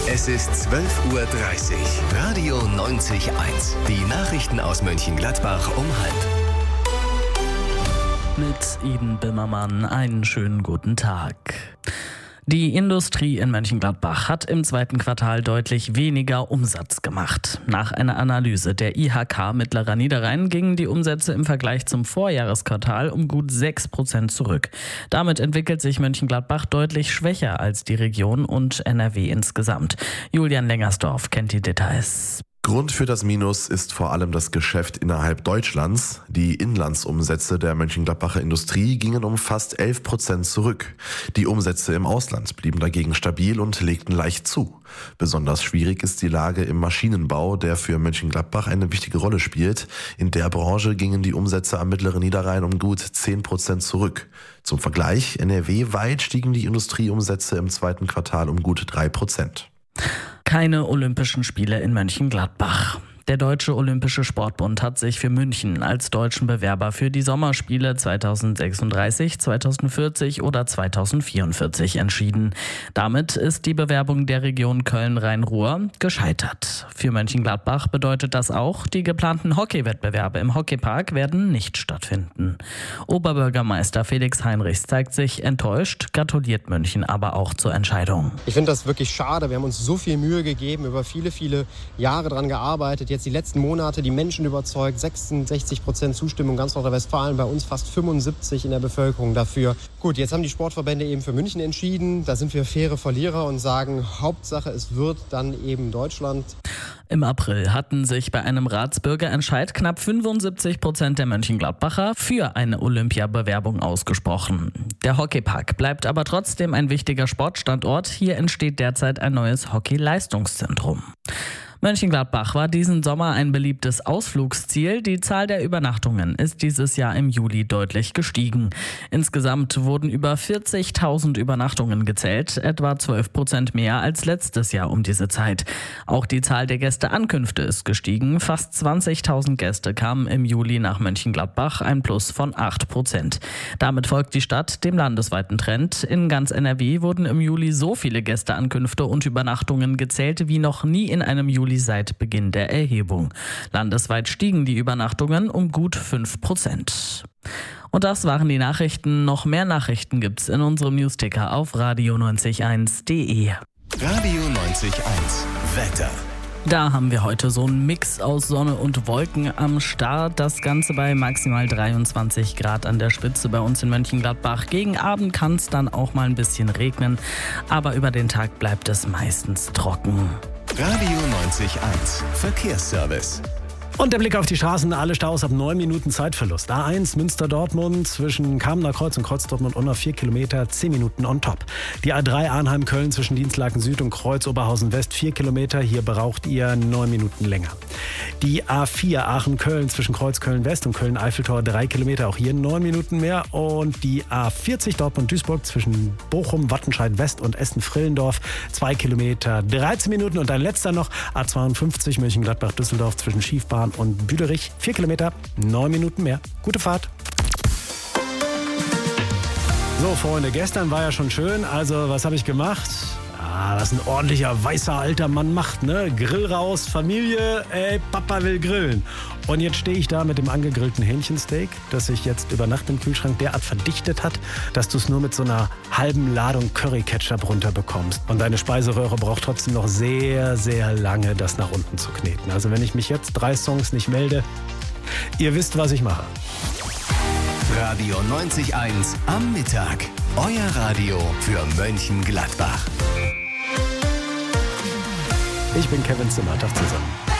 Es ist 12:30 Uhr. Radio 90.1. Die Nachrichten aus Mönchengladbach um 12:30. Mit Iden Bimmermann einen schönen guten Tag. Die Industrie in Mönchengladbach hat im zweiten Quartal deutlich weniger Umsatz gemacht. Nach einer Analyse der IHK Mittlerer Niederrhein gingen die Umsätze im Vergleich zum Vorjahresquartal um gut 6% zurück. Damit entwickelt sich Mönchengladbach deutlich schwächer als die Region und NRW insgesamt. Julian Lengersdorf kennt die Details. Grund für das Minus ist vor allem das Geschäft innerhalb Deutschlands. Die Inlandsumsätze der Mönchengladbacher Industrie gingen um fast 11% zurück. Die Umsätze im Ausland blieben dagegen stabil und legten leicht zu. Besonders schwierig ist die Lage im Maschinenbau, der für Mönchengladbach eine wichtige Rolle spielt. In der Branche gingen die Umsätze am Mittleren Niederrhein um gut 10% zurück. Zum Vergleich, NRW-weit stiegen die Industrieumsätze im zweiten Quartal um gut 3%. Keine Olympischen Spiele in Mönchengladbach. Der Deutsche Olympische Sportbund hat sich für München als deutschen Bewerber für die Sommerspiele 2036, 2040 oder 2044 entschieden. Damit ist die Bewerbung der Region Köln-Rhein-Ruhr gescheitert. Für Mönchengladbach bedeutet das auch, die geplanten Hockeywettbewerbe im Hockeypark werden nicht stattfinden. Oberbürgermeister Felix Heinrichs zeigt sich enttäuscht, gratuliert München aber auch zur Entscheidung. Ich finde das wirklich schade. Wir haben uns so viel Mühe gegeben, über viele, viele Jahre daran gearbeitet. Jetzt die letzten Monate die Menschen überzeugt, 66% Zustimmung ganz Nordrhein-Westfalen, bei uns fast 75% in der Bevölkerung dafür. Gut, jetzt haben die Sportverbände eben für München entschieden, da sind wir faire Verlierer und sagen, Hauptsache es wird dann eben Deutschland. Im April hatten sich bei einem Ratsbürgerentscheid knapp 75% der Mönchengladbacher für eine Olympiabewerbung ausgesprochen. Der Hockeypark bleibt aber trotzdem ein wichtiger Sportstandort. Hier entsteht derzeit ein neues Hockey-Leistungszentrum. Mönchengladbach war diesen Sommer ein beliebtes Ausflugsziel. Die Zahl der Übernachtungen ist dieses Jahr im Juli deutlich gestiegen. Insgesamt wurden über 40.000 Übernachtungen gezählt, etwa 12% mehr als letztes Jahr um diese Zeit. Auch die Zahl der Gästeankünfte ist gestiegen. Fast 20.000 Gäste kamen im Juli nach Mönchengladbach, ein Plus von 8%. Damit folgt die Stadt dem landesweiten Trend. In ganz NRW wurden im Juli so viele Gästeankünfte und Übernachtungen gezählt wie noch nie in einem Juli seit Beginn der Erhebung. Landesweit stiegen die Übernachtungen um gut 5%. Und das waren die Nachrichten. Noch mehr Nachrichten gibt's in unserem Newsticker auf radio901.de. Radio 90.1 Wetter. Da haben wir heute so einen Mix aus Sonne und Wolken am Start. Das Ganze bei maximal 23 Grad an der Spitze bei uns in Mönchengladbach. Gegen Abend kann es dann auch mal ein bisschen regnen, aber über den Tag bleibt es meistens trocken. Radio 90.1 Verkehrsservice. Und der Blick auf die Straßen, alle Staus ab 9 Minuten Zeitverlust. A1 Münster-Dortmund zwischen Kamener Kreuz und Kreuz-Dortmund unter 4 Kilometer, 10 Minuten on top. Die A3 Arnheim-Köln zwischen Dienstlaken Süd und Kreuz-Oberhausen-West 4 Kilometer, hier braucht ihr 9 Minuten länger. Die A4 Aachen-Köln zwischen Kreuz-Köln-West und Köln-Eiffeltor 3 Kilometer, auch hier 9 Minuten mehr. Und die A40 Dortmund-Duisburg zwischen Bochum, Wattenscheid-West und Essen-Frillendorf 2 Kilometer, 13 Minuten. Und ein letzter noch, A52 Mönchengladbach-Düsseldorf zwischen Schiefbahn und Büderich 4 Kilometer, 9 Minuten mehr. Gute Fahrt. So, Freunde, gestern war ja schon schön. Also, was habe ich gemacht? Was ein ordentlicher, weißer, alter Mann macht, ne? Grill raus, Familie, ey, Papa will grillen. Und jetzt stehe ich da mit dem angegrillten Hähnchensteak, das sich jetzt über Nacht im Kühlschrank derart verdichtet hat, dass du es nur mit so einer halben Ladung Curry-Ketchup runterbekommst. Und deine Speiseröhre braucht trotzdem noch sehr, sehr lange, das nach unten zu kneten. Also wenn ich mich jetzt 3 Songs nicht melde, ihr wisst, was ich mache. Radio 90.1 am Mittag. Euer Radio für Mönchengladbach. Ich bin Kevin Zimmer. Tag zusammen.